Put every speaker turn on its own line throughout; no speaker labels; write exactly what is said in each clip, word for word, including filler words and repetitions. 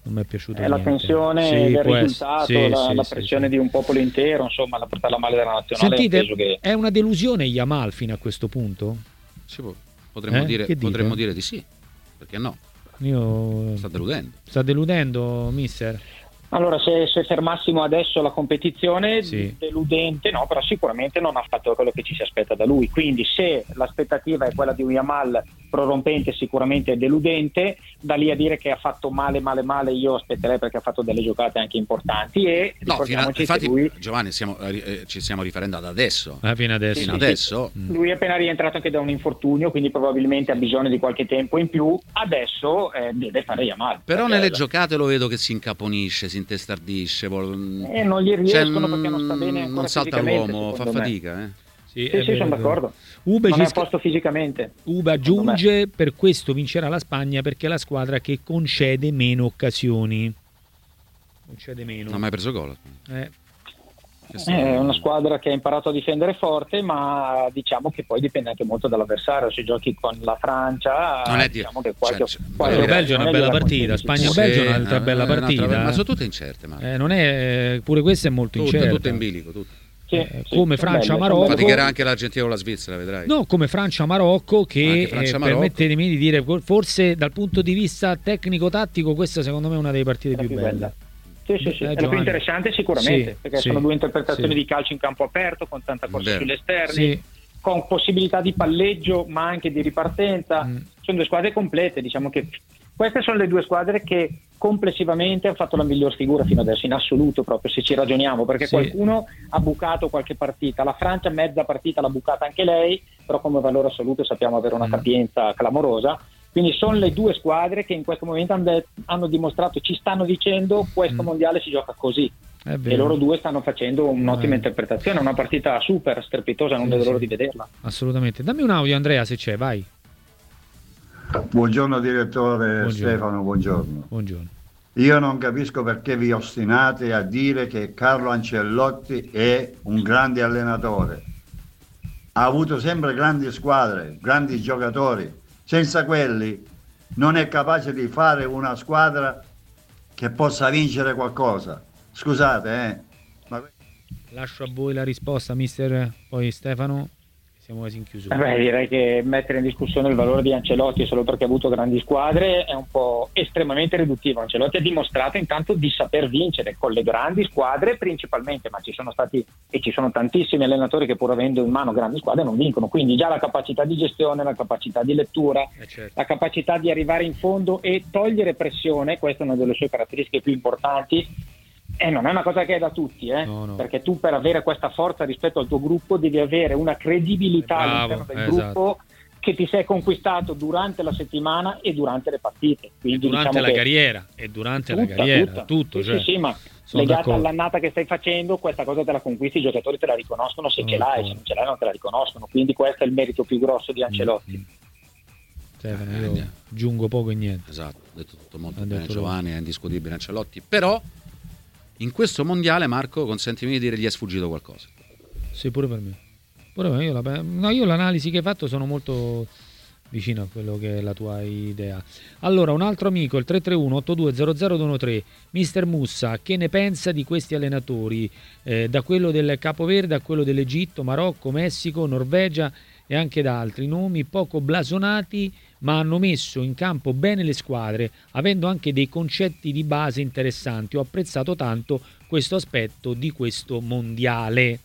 non mi è piaciuto
è
niente.
la tensione
Sì,
del
può
risultato,
essere. Sì,
la,
sì,
la
sì,
pressione
sì.
di un popolo intero, insomma, la portarla male della nazionale.
Sentite,
penso che...
è una delusione Yamal fino a questo punto?
Sì, po- potremmo,
Eh?
dire,
Che dite?
potremmo dire di sì, perché no?
Io...
Sta deludendo.
Sta deludendo, mister?
Allora, se, se fermassimo adesso la competizione,
Sì.
deludente no, però sicuramente non ha fatto quello che ci si aspetta da lui. Quindi se l'aspettativa è quella di un Yamal prorompente, sicuramente è deludente. Da lì a dire che ha fatto male, male, male, io aspetterei, perché ha fatto delle giocate anche importanti. E
No, fino a,
ricordiamoci
infatti,
che lui...
Giovanni, stiamo, eh, ci stiamo riferendo ad adesso.
Ah, fino adesso.
Fino
Sì,
adesso.
sì. Lui è appena rientrato anche da un infortunio, quindi probabilmente ha bisogno di qualche tempo in più. Adesso eh, deve fare Yamal.
Però
perché-
nelle giocate lo vedo che si incaponisce, si intestardisce. Vuol...
Eh, non gli riescono,
Cioè,
perché non sta bene ancora
non salta
fisicamente,
l'uomo, fa
secondo me.
fatica. Eh.
Sì,
Sì,
è
sì,
vero,
sono
è vero.
d'accordo.
Ube
Non
ci
è a
sca-
posto fisicamente.
Ube aggiunge: per questo vincerà la Spagna, perché è la squadra che concede meno occasioni. Concede meno.
Non ha mai preso gol.
Eh,
Questo-
È una squadra che ha imparato a difendere forte, ma diciamo che poi dipende anche molto dall'avversario. Se giochi con la Francia,
Non è di-
diciamo che qualche,
cioè,
qualche
Però Belgio è una
occasione
bella
gliela
partita,
concedi
Spagna
sicuro.
Belgio è un'altra
eh,
bella
è un'altra
partita.
bella- ma sono tutte incerte, ma
Eh, non è, pure questa è molto
tutte,
incerta.
tutte in bilico, tutte.
Sì,
Eh,
sì,
come
sono
Francia,
belle, sono
Marocco.
belle.
Faticherà anche l'Argentina o la Svizzera, vedrai.
No, come Francia-Marocco, che
Anche Francia-Marocco.
eh, permettetemi di dire, forse dal punto di vista tecnico-tattico, questa secondo me è una delle partite
La
più
più
belle.
bella. Sì, sì, sì.
Eh,
È la
Giovanni.
più interessante sicuramente,
Sì,
perché
sì,
sono due interpretazioni
sì.
di calcio in campo aperto, con tanta corsa
Vero.
sugli esterni,
Sì.
con possibilità di palleggio, ma anche di ripartenza.
Mm.
Sono due squadre complete, diciamo che queste sono le due squadre che complessivamente hanno fatto la miglior figura fino adesso, in assoluto, proprio se ci ragioniamo, perché
Sì.
qualcuno ha bucato qualche partita. La Francia mezza partita l'ha bucata anche lei, però come valore assoluto sappiamo avere una
Mm.
capienza clamorosa. Quindi sono le due squadre che in questo momento hanno, de- hanno dimostrato, ci stanno dicendo, questo
Mm.
mondiale si gioca così.
È
E
vero.
loro due stanno facendo un'ottima
Eh.
interpretazione, una partita super strepitosa, non
Sì,
vedo
sì.
l'ora di vederla.
Assolutamente. Dammi un audio, Andrea, se c'è, vai.
Buongiorno direttore
Buongiorno.
Stefano, buongiorno.
Buongiorno.
Io non capisco perché vi ostinate a dire che Carlo Ancelotti è un grande allenatore. Ha avuto sempre grandi squadre, grandi giocatori. Senza quelli non è capace di fare una squadra che possa vincere qualcosa. Scusate, eh. Ma...
Lascio a voi la risposta, mister, poi Stefano. Siamo quasi in chiusura.
Eh beh, direi che mettere in discussione il valore di Ancelotti solo perché ha avuto grandi squadre è un po' estremamente riduttivo. Ancelotti ha dimostrato intanto di saper vincere con le grandi squadre principalmente, ma ci sono stati e ci sono tantissimi allenatori che pur avendo in mano grandi squadre non vincono, quindi già la capacità di gestione, la capacità di lettura,
Eh, certo.
la capacità di arrivare in fondo e togliere pressione, questa è una delle sue caratteristiche più importanti. E non è una cosa che è da tutti, eh?
No, no.
Perché tu per avere questa forza rispetto al tuo gruppo devi avere una credibilità
Bravo,
all'interno del
eh,
gruppo che ti sei conquistato durante la settimana e durante le partite. Quindi,
Durante
diciamo
la
che
carriera e durante la
tutta,
carriera,
tutta.
tutto.
Sì,
Cioè,
sì, sì, ma
sono
legata
d'accordo.
all'annata che stai facendo, questa cosa te la conquisti, i giocatori te la riconoscono se
Sono
ce l'hai,
d'accordo.
se non ce l'hai non te la riconoscono. Quindi questo è il merito più grosso di Ancelotti.
Mm. Stefano, io aggiungo poco e niente.
Esatto, ha detto tutto molto
Ha
bene
detto
Giovanni, è indiscutibile Ancelotti, però in questo mondiale, Marco, consentimi di dire, gli è sfuggito qualcosa.
Sì, pure per me. Pure per me. Io, la, no, io l'analisi che hai fatto sono molto vicino a quello che è la tua idea. Allora, un altro amico, il tre tre uno otto due zero zero due uno tre, mister Mussa, che ne pensa di questi allenatori? Eh, da quello del Capoverde a quello dell'Egitto, Marocco, Messico, Norvegia e anche da altri nomi poco blasonati, ma hanno messo in campo bene le squadre, avendo anche dei concetti di base interessanti. Ho apprezzato tanto questo aspetto di questo mondiale.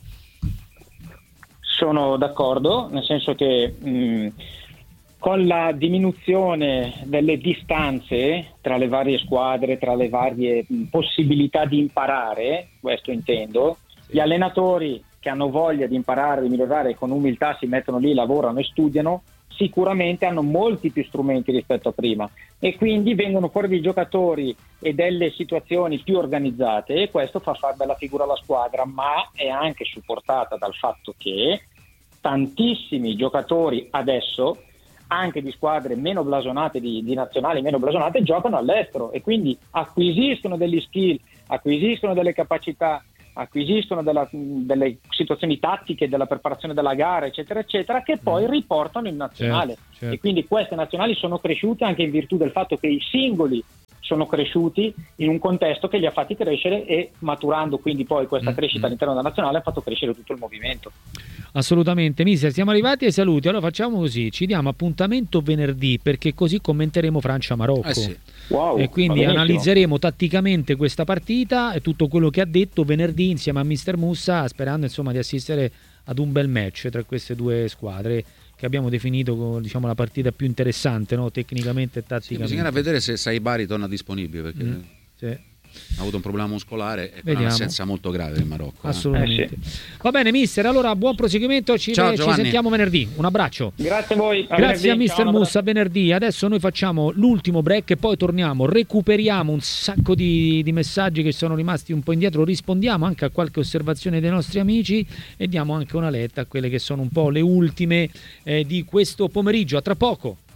Sono d'accordo, nel senso che mh, con la diminuzione delle distanze tra le varie squadre, tra le varie mh, possibilità di imparare, questo intendo,
Sì.
gli allenatori che hanno voglia di imparare, di migliorare, con umiltà si mettono lì, lavorano e studiano, sicuramente hanno molti più strumenti rispetto a prima e quindi vengono fuori dei giocatori e delle situazioni più organizzate e questo fa fare bella figura alla squadra, ma è anche supportata dal fatto che tantissimi giocatori adesso, anche di squadre meno blasonate, di, di nazionali meno blasonate, giocano all'estero e quindi acquisiscono degli skill, acquisiscono delle capacità, acquisiscono della, delle situazioni tattiche, della preparazione della gara, eccetera, eccetera, che poi riportano in nazionale.
Certo, certo.
E quindi queste nazionali sono cresciute anche in virtù del fatto che i singoli sono cresciuti in un contesto che li ha fatti crescere e maturando quindi poi questa crescita all'interno della nazionale ha fatto crescere tutto il movimento.
Assolutamente, mister, siamo arrivati ai saluti. Allora facciamo così, ci diamo appuntamento venerdì perché così commenteremo Francia-Marocco.
Eh sì.
Wow,
e quindi analizzeremo tatticamente questa partita e tutto quello che ha detto venerdì insieme a mister Mussa, sperando insomma di assistere ad un bel match tra queste due squadre che abbiamo definito, diciamo, la partita più interessante, no? Tecnicamente e tatticamente.
Sì, bisognerà vedere se Saibari torna disponibile perché
mm, sì.
ha avuto un problema muscolare e
Vediamo.
un'assenza molto grave in Marocco.
Assolutamente.
Eh, sì.
Va bene mister, allora buon proseguimento, ci,
Ciao,
ci sentiamo venerdì. Un abbraccio.
Grazie a voi. A
Grazie
venerdì.
a mister
Ciao,
Mussa, venerdì. Adesso noi facciamo l'ultimo break e poi torniamo, recuperiamo un sacco di, di messaggi che sono rimasti un po' indietro, rispondiamo anche a qualche osservazione dei nostri amici e diamo anche una letta a quelle che sono un po' le ultime eh, di questo pomeriggio. A tra poco.